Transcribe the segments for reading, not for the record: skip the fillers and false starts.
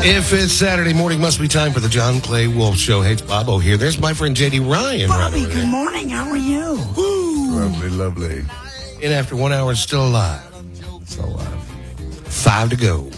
If it's Saturday morning, must be time for the John Clay Wolf Show. Hey, it's Bobo here. There's my friend J.D. Ryan. Bobby, right good morning. How are you? Woo. Lovely, lovely. And after 1 hour, it's still alive. Still alive. 5 to go.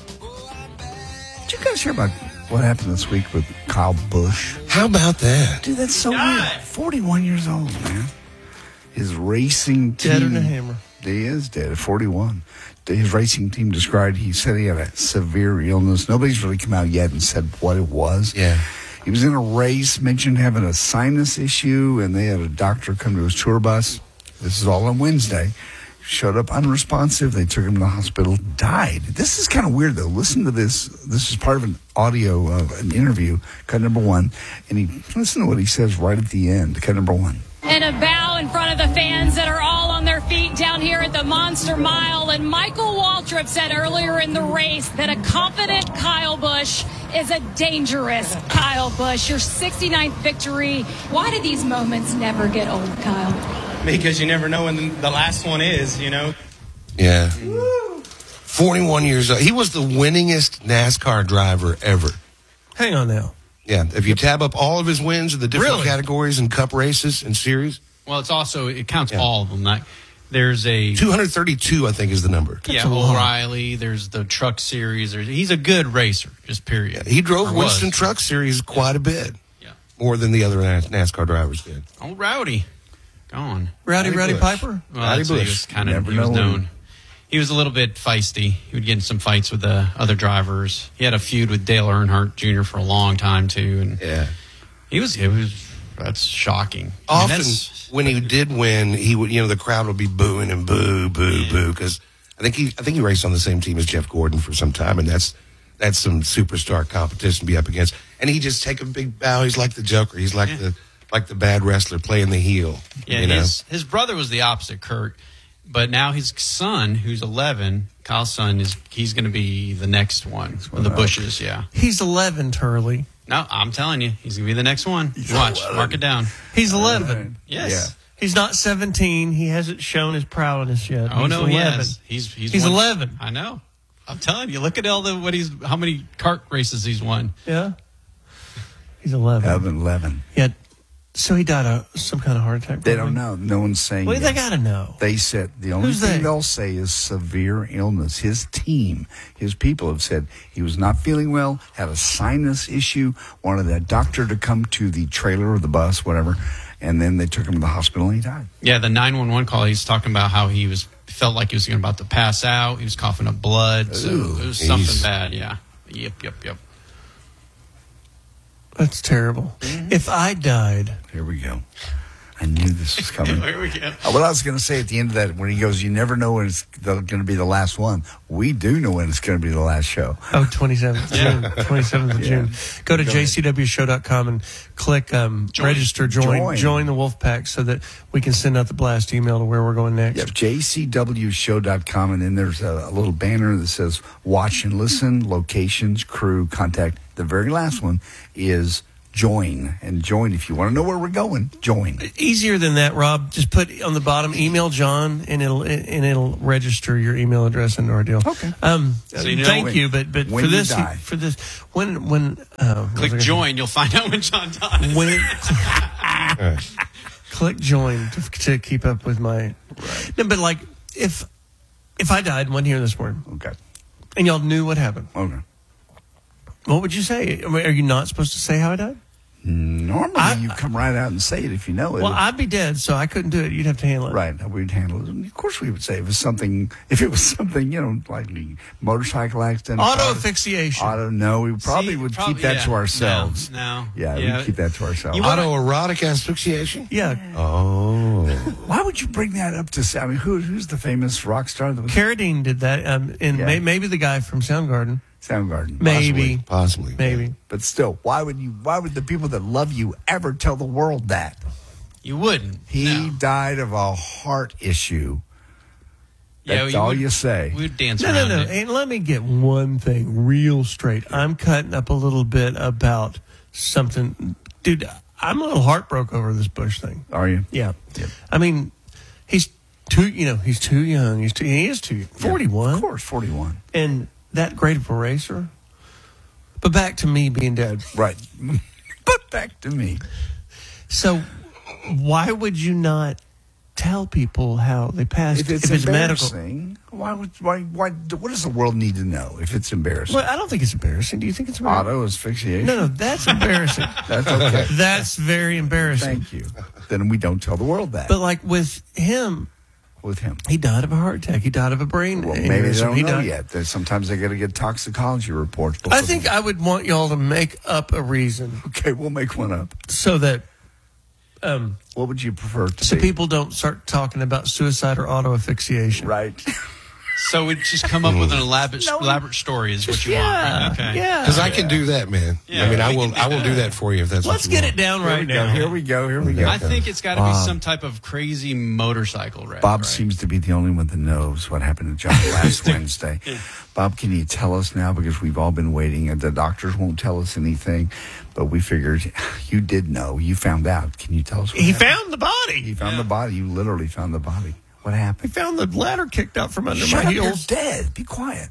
Did you guys hear about what happened this week with Kyle Busch? How about that? Dude, that's so weird. 41 years old, man. His racing team. Dead in a hammer. He is dead at 41. His racing team he said he had a severe illness. Nobody's really come out yet and said what it was. Yeah. He was in a race, mentioned having a sinus issue, and they had a doctor come to his tour bus. This is all on Wednesday. Showed up unresponsive. They took him to the hospital. Died. This is kind of weird, though. Listen to this. This is part of an audio of an interview, cut number 1. And listen to what he says right at the end, cut number 1. And a bow in front of the fans that are all on their feet down here at the Monster Mile. And Michael Waltrip said earlier in the race that a confident Kyle Busch is a dangerous Kyle Busch. Your 69th victory. Why do these moments never get old, Kyle? Because you never know when the last one is, you know? Yeah. 41 years old. He was the winningest NASCAR driver ever. Hang on now. Yeah. If you tab up all of his wins in the different categories and cup races and series. Well, it counts all of them. Like, there's a 232, I think, is the number. O'Reilly. There's the Truck Series. He's a good racer, just period. Yeah, he drove Winston Truck Series quite a bit. Yeah, more than the other NASCAR drivers did. Oh, Rowdy, gone. Rowdy Piper. Well, that's what he was kind of. He was known. He was a little bit feisty. He would get in some fights with the other drivers. He had a feud with Dale Earnhardt Jr. for a long time too, and that's shocking. Often, when he did win, he would, the crowd would be booing and boo, because I think he raced on the same team as Jeff Gordon for some time, and that's some superstar competition to be up against. And he just take a big bow. He's like the Joker. He's like the bad wrestler playing the heel. Yeah, his brother was the opposite, Kurt. But now his son, who's 11, Kyle's son, he's going to be the next one of the Bushes. Yeah, he's 11, Turley. No, I'm telling you, he's going to be the next one. Watch, mark it down. He's 11. Yes. Yeah. He's not 17. He hasn't shown his prowess yet. Oh, he's no, 11. he has. He's 11. I know. I'm telling you, look at how many kart races he's won. Yeah. He's 11. 11. Yet. So he died of some kind of heart attack? They don't know. No one's saying Well, they got to know. They said the only thing they'll say is severe illness. His team, his people have said he was not feeling well, had a sinus issue, wanted that doctor to come to the trailer or the bus, whatever, and then they took him to the hospital and he died. Yeah, the 911 call, he's talking about how he felt like he was about to pass out. He was coughing up blood. So it was something bad, yeah. Yep. That's terrible. Mm-hmm. If I died... Here we go. I knew this was coming. Here we go. What I was going to say at the end of that, when he goes, you never know when it's going to be the last one. We do know when it's going to be the last show. Oh, 27th June. 27th of June. Go to jcwshow.com and click register, join the Wolf Pack so that we can send out the blast email to where we're going next. Yeah, jcwshow.com, and then there's a little banner that says watch and listen, locations, crew, contact. The very last one is join. And join, if you want to know where we're going, join. Easier than that, Rob. Just put on the bottom, email John, and it'll register your email address into our deal. Okay. Thank you, but when for this, when click join, you'll find out when John dies. Click join to keep up with my. Right. No, but like if I died and wasn't here this morning, okay, and y'all knew what happened, okay. What would you say? I mean, are you not supposed to say how I died? Normally, you come right out and say it if you know it. Well, I'd be dead, so I couldn't do it. You'd have to handle it. Right, we'd handle it. And of course, we would say if it was something, like motorcycle accident. Auto asphyxiation. No, we probably would keep that to ourselves. No. Yeah, we'd keep that to ourselves. Autoerotic asphyxiation? Yeah. Oh. Why would you bring that up to say? I mean, who's the famous rock star? Carradine did that, and maybe the guy from Soundgarden. Soundgarden. Possibly. Maybe. But still, why would the people that love you ever tell the world that? You wouldn't. He died of a heart issue. That's all you say. We'd dance around it. And let me get one thing real straight. I'm cutting up a little bit about something. Dude, I'm a little heartbroken over this Busch thing. Are you? Yeah. I mean, he's too young. He is too young. 41. Of course, 41. And that great of a racer, But back to me being dead. Right. But back to me. So why would you not tell people how they passed If it's embarrassing, why? What does the world need to know if it's embarrassing? Well, I don't think it's embarrassing. Do you think it's embarrassing? Auto asphyxiation? No, that's embarrassing. That's okay. That's very embarrassing. Thank you. Then we don't tell the world that. But like with him, he died of a heart attack. He died of a brain Well, maybe they aneurysm. don't know yet. Sometimes they got to get toxicology reports. I think I would want y'all to make up a reason. Okay, we'll make one up. So that what would you prefer to so be? people don't start talking about suicide or auto asphyxiation. Right. So we just come up with an elaborate story is what you want. Okay. Yeah. Because I can do that, man. Yeah, I mean, I we will. can do I will do that. that for you if that's. Let's what you get want. it down right now. Here we go. I think it's got to be some type of crazy motorcycle wreck. Bob right? seems to be the only one that knows what happened to John last Wednesday. Bob, can you tell us now? Because we've all been waiting, and the doctors won't tell us anything. But we figured you did know. You found out. Can you tell us what He happened? found the body. He found the body. You literally found the body. What He happened? found the ladder kicked out from under Shut my up, you're heels. dead. Be quiet.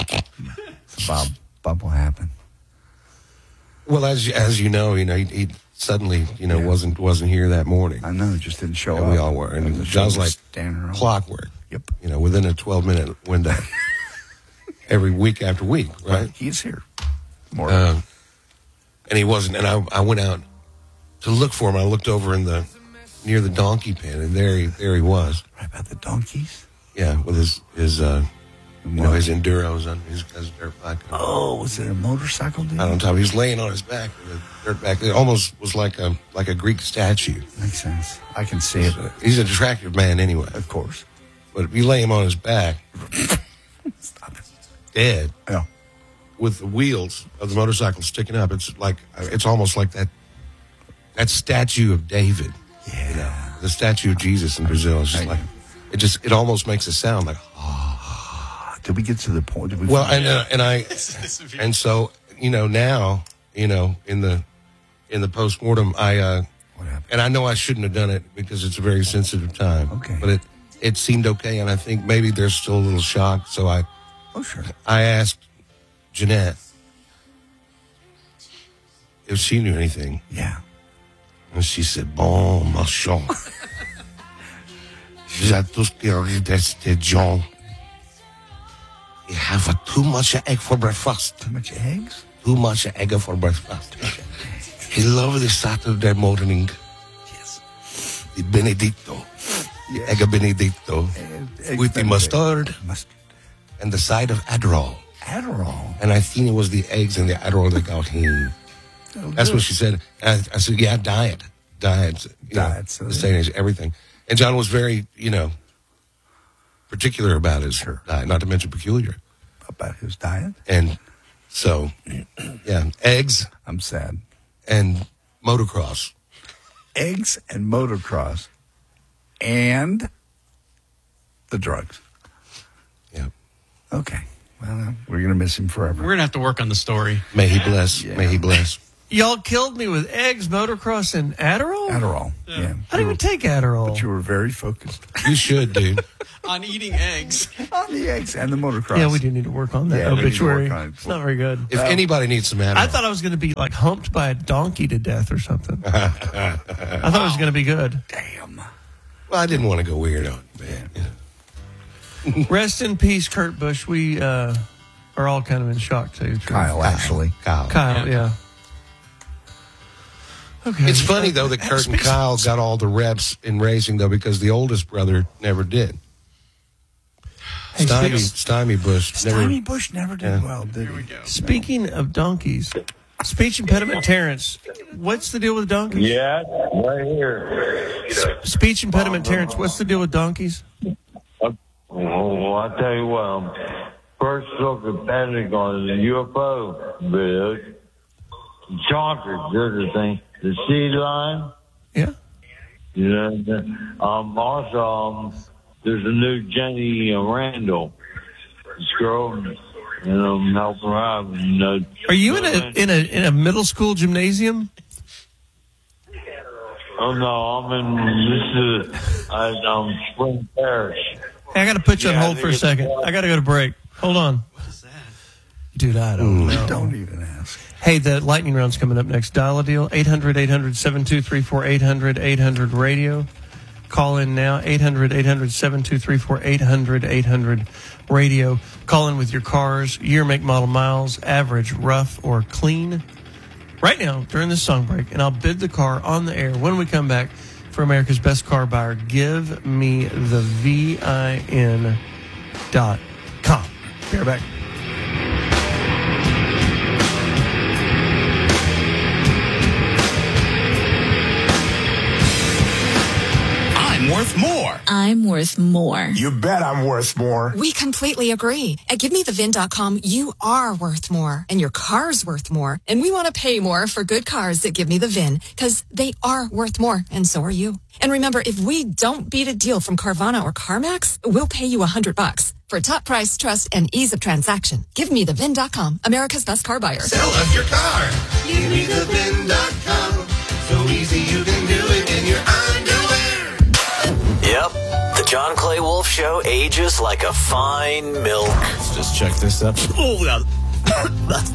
Bob, what happened? Well, as you know, he suddenly, wasn't here that morning. I know, it just didn't show And up. we all were, and John's like standing around. clockwork. Yep. Within a 12-minute window, every week after week, right? He's here. More. And he wasn't. And I went out to look for him. I looked over near the donkey pen, and there he was. Right about the donkeys? Yeah, with his enduros on his dirt bike. Oh, was it a motorcycle dude? Out on top, he was laying on his back with a dirt bike. It almost was like a Greek statue. Makes sense. I can see it. He's an attractive man anyway, Of course. but if you lay him on his back, Stop it. dead, Yeah. with the wheels of the motorcycle sticking up, it's almost like that statue of David. Yeah. The statue of Jesus in Brazil. It's just like it almost makes a sound like. Did we get to the point? Did we Well, find out? and so now in the postmortem, What happened? and I know I shouldn't have done it because it's a very sensitive time. Okay. But it seemed okay, and I think maybe there's still a little shock. So I Sure. asked Jeanette if she knew anything, Yeah. and she said, "Bon marchand." J'ai tout ce John. You have too much egg for breakfast. Too much eggs? Too much egg for breakfast. He loved the Saturday morning. Yes. The Benedicto. The egg Benedicto. Egg With the Benedict. mustard Mustard. and the side of Adderall. Adderall. And I think it was the eggs and the Adderall that got him. That's what she said. And I said, yeah, diet. Diet, so The same age, everything. And John was very, particular about his diet, not to mention peculiar. About his diet? And so, yeah, eggs I'm sad. and motocross. Eggs and motocross. And the drugs. Yeah. Okay. Well, we're going to miss him forever. We're going to have to work on the story. May he bless. Yeah. May he bless. Y'all killed me with eggs, motocross, and Adderall? Adderall. Yeah. I didn't even take Adderall. But you were very focused You should, dude. On eating eggs. on the eggs and the motocross. Yeah, we do need to work on that Yeah, we need to obituary. work on it. It's not very good. If anybody needs some Adderall. I thought I was going to be like humped by a donkey to death or something. I thought it was going to be good. Damn. Well, I didn't want to go weird on it, man. Yeah. Rest in peace, Kurt Busch. We are all kind of in shock too. Kyle, actually. Kyle, yeah. Okay. It's funny, though, that Kurt and Kyle got all the reps in racing, though, because the oldest brother never did. Hey, Stymie Bush. Stymie Bush never did well, did he? Speaking of donkeys, speech impediment Terrence, what's the deal with donkeys? Yeah, right here. Speech impediment Terrence, what's the deal with donkeys? Well, I tell you what, first look at Pentagon, the UFO video, chonkers, there's the thing, the sea line. Yeah. You know, also, there's a new Jenny Randall, this girl, and I'm helping her out. You know, Are you in a middle school gymnasium? Oh no, I'm Spring Parish. Hey, I got to put you on Yeah, hold for a second. I got to go to break. Hold on. Dude, I don't know. Don't even ask. Hey, the lightning round's coming up next. Dial a deal, 800-800-7234, 800-800-RADIO. Call in now, 800-800-7234, 800-800-RADIO. Call in with your cars, year, make, model, miles, average, rough, or clean. Right now, during this song break, and I'll bid the car on the air when we come back for America's Best Car Buyer. Give me the VIN.com. Be right back. Worth more. I'm worth more. You bet I'm worth more. We completely agree. At GiveMeTheVIN.com, you are worth more, and your car's worth more. And we want to pay more for good cars that give me the VIN, because they are worth more, and so are you. And remember, if we don't beat a deal from Carvana or CarMax, we'll pay you $100. For top price, trust, and ease of transaction, GiveMeTheVIN.com, America's Best Car Buyer. Sell us your car. Give me the VIN.com. So easy you can do it in your underwear. Yep, the John Clay Wolf Show ages like a fine milk. Let's just check this up. Oh,